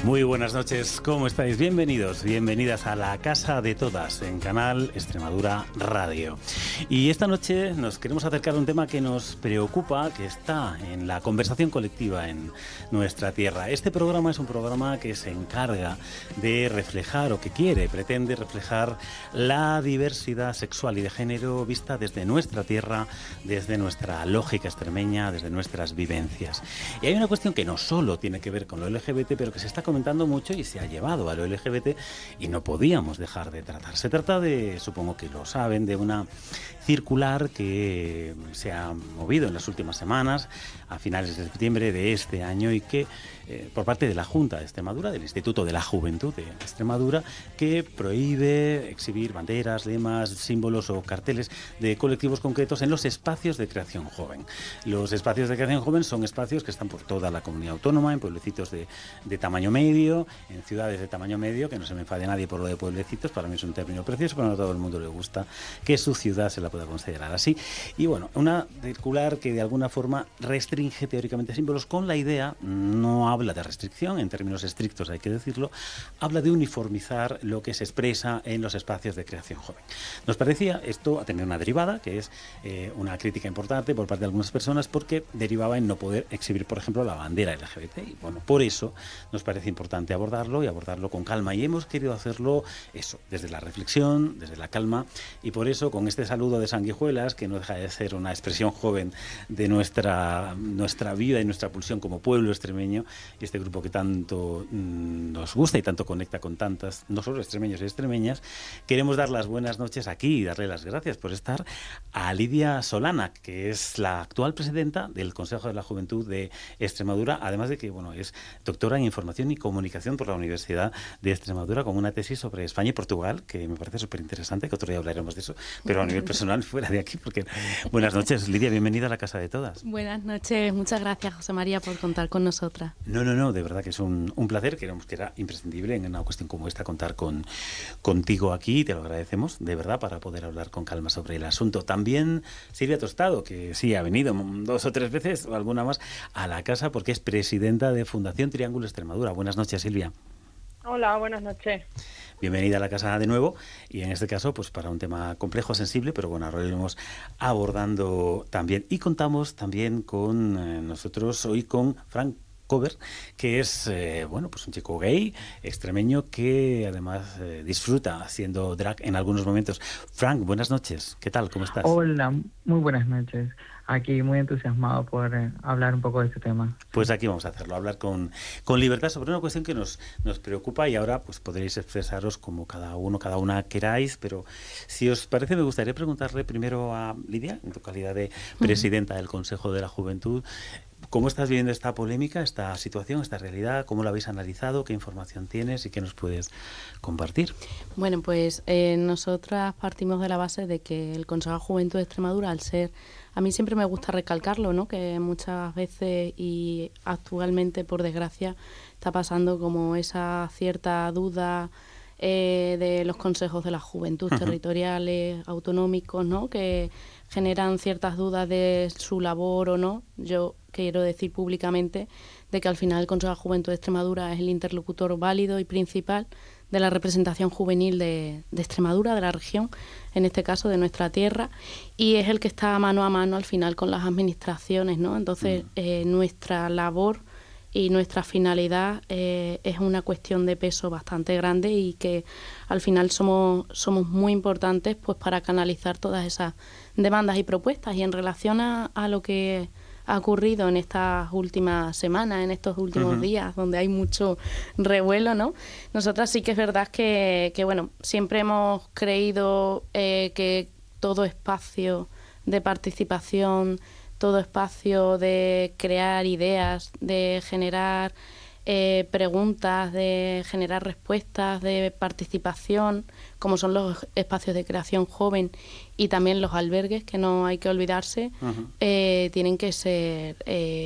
Muy buenas noches, ¿cómo estáis? Bienvenidos, bienvenidas a la Casa de Todas en Canal Extremadura Radio. Y esta noche nos queremos acercar a un tema que nos preocupa, que está en la conversación colectiva en nuestra tierra. Este programa es un programa que se encarga de reflejar, o que pretende reflejar la diversidad sexual y de género vista desde nuestra tierra, desde nuestra lógica extremeña, desde nuestras vivencias. Y hay una cuestión que no solo tiene que ver con lo LGBT, pero que se está comentando mucho y se ha llevado a lo LGBT y no podíamos dejar de tratar. Se trata de, supongo que lo saben, de una circular que se ha movido en las últimas semanas, a finales de septiembre de este año, y que por parte de la Junta de Extremadura, del Instituto de la Juventud de Extremadura, que prohíbe exhibir banderas, lemas, símbolos o carteles de colectivos concretos en los espacios de creación joven. Los espacios de creación joven son espacios que están por toda la comunidad autónoma, en pueblecitos de tamaño medio, en ciudades de tamaño medio, que no se me enfade nadie por lo de pueblecitos, para mí es un término precioso, pero no a todo el mundo le gusta que su ciudad se la pueda considerar así. Y bueno, una circular que de alguna forma restringe teóricamente símbolos con la idea, no habla de restricción en términos estrictos, hay que decirlo, habla de uniformizar lo que se expresa en los espacios de creación joven. Nos parecía esto a tener una derivada, que es una crítica importante por parte de algunas personas, porque derivaba en no poder exhibir, por ejemplo, la bandera LGBT. Y bueno, por eso nos parece importante abordarlo, y abordarlo con calma, y hemos querido hacerlo eso, desde la reflexión, desde la calma, y por eso con este saludo de sanguijuelas, que no deja de ser una expresión joven de nuestra vida y nuestra pulsión como pueblo extremeño, y este grupo que tanto nos gusta y tanto conecta con tantas, no solo extremeños y extremeñas, queremos dar las buenas noches aquí y darle las gracias por estar a Lidia Solana, que es la actual presidenta del Consejo de la Juventud de Extremadura, además de que es doctora en Información y Comunicación por la Universidad de Extremadura, con una tesis sobre España y Portugal, que me parece súper interesante, que otro día hablaremos de eso, pero a nivel personal fuera de aquí, porque... Buenas noches, Lidia, bienvenida a la Casa de Todas. Buenas noches, muchas gracias, José María, por contar con nosotras. No, de verdad que es un placer, creemos que era imprescindible en una cuestión como esta contar contigo aquí, te lo agradecemos, de verdad, para poder hablar con calma sobre el asunto. También Silvia Tostado, que sí ha venido 2 o 3 veces, o alguna más, a la casa, porque es presidenta de Fundación Triángulo Extremadura. Buenas noches, Silvia. Hola, buenas noches. Bienvenida a la casa de nuevo, y en este caso pues para un tema complejo, sensible, pero bueno, ahora lo iremos abordando también. Y contamos también con nosotros hoy con Frank Cover, que es pues un chico gay extremeño que además disfruta haciendo drag en algunos momentos. Frank, buenas noches, ¿qué tal? ¿Cómo estás? Hola, muy buenas noches. Aquí muy entusiasmado por hablar un poco de este tema. Pues aquí vamos a hacerlo, hablar con libertad sobre una cuestión que nos preocupa, y ahora pues podréis expresaros como cada una queráis, pero si os parece me gustaría preguntarle primero a Lidia, en tu calidad de presidenta del Consejo de la Juventud, ¿cómo estás viviendo esta polémica, esta situación, esta realidad? ¿Cómo la habéis analizado? ¿Qué información tienes y qué nos puedes compartir? Bueno, pues nosotras partimos de la base de que el Consejo de la Juventud de Extremadura, al ser... A mí siempre me gusta recalcarlo, ¿no? Que muchas veces y actualmente, por desgracia, está pasando como esa cierta duda de los consejos de la juventud territoriales, autonómicos, ¿no? Que generan ciertas dudas de su labor o no. Yo quiero decir públicamente de que al final el Consejo de la Juventud de Extremadura es el interlocutor válido y principal de la representación juvenil de Extremadura, de la región, en este caso de nuestra tierra, y es el que está mano a mano al final con las administraciones, ¿no? Entonces, nuestra labor y nuestra finalidad es una cuestión de peso bastante grande, y que al final somos muy importantes pues para canalizar todas esas demandas y propuestas. Y en relación a lo que ha ocurrido en estas últimas semanas, en estos últimos días, donde hay mucho revuelo, ¿no? Nosotras sí que es verdad que siempre hemos creído que todo espacio de participación, todo espacio de crear ideas, de generar preguntas, de generar respuestas, de participación, como son los espacios de creación joven y también los albergues, que no hay que olvidarse, tienen que ser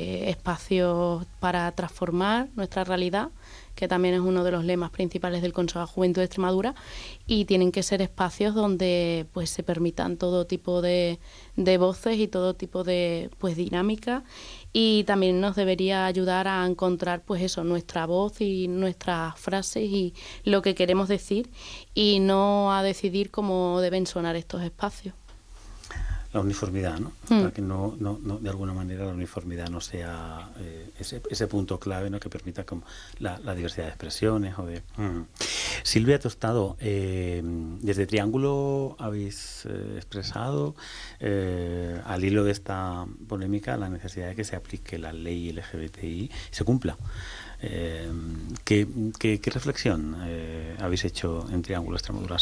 espacios para transformar nuestra realidad, que también es uno de los lemas principales del Consejo de la Juventud de Extremadura, y tienen que ser espacios donde se permitan todo tipo de voces y todo tipo de dinámica, y también nos debería ayudar a encontrar pues eso, nuestra voz y nuestras frases y lo que queremos decir y no a decidir cómo deben sonar estos espacios. La uniformidad, ¿no? Para que no, de alguna manera la uniformidad no sea ese punto clave, ¿no? Que permita como la diversidad de expresiones o de... Silvia Tostado, desde Triángulo habéis expresado al hilo de esta polémica la necesidad de que se aplique la ley LGBTI y se cumpla. ¿Qué reflexión habéis hecho en Triángulo Extremadura